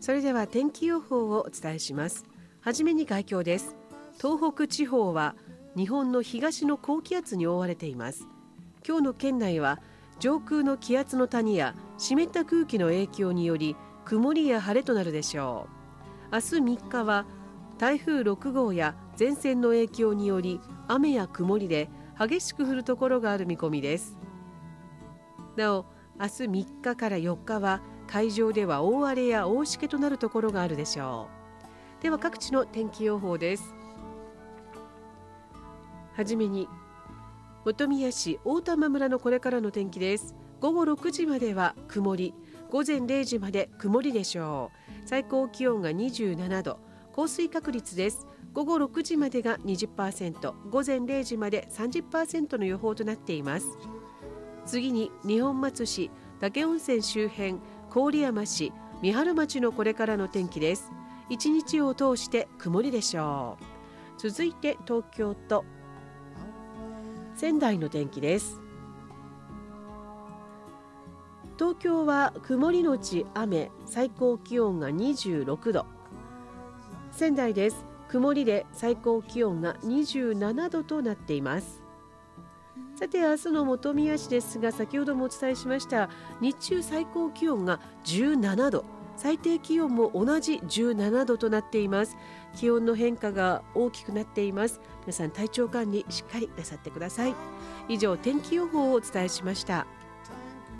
それでは天気予報をお伝えします。はじめに概況です。東北地方は日本の東の高気圧に覆われています。今日の県内は上空の気圧の谷や湿った空気の影響により曇りや晴れとなるでしょう。明日3日は台風6号や前線の影響により雨や曇りで激しく降るところがある見込みです。なお、明日3日から4日は海上では大荒れや大しけとなるところがあるでしょう。では各地の天気予報です。はじめに本宮市大玉村のこれからの天気です。午後6時までは曇り、午前0時まで曇りでしょう。最高気温が27度、降水確率です。午後6時までが 20%、午前0時まで 30% の予報となっています。次に二本松市、嶽温泉周辺、郡山市、三春町のこれからの天気です。一日を通して曇りでしょう。続いて東京と仙台の天気です。東京は曇りのち雨、最高気温が26度。仙台です。曇りで最高気温が27度となっています。さて明日の本宮市ですが、先ほどもお伝えしました日中最高気温が17度、最低気温も同じ17度となっています。気温の変化が大きくなっています。皆さん体調管理しっかりなさってください。以上、天気予報をお伝えしました。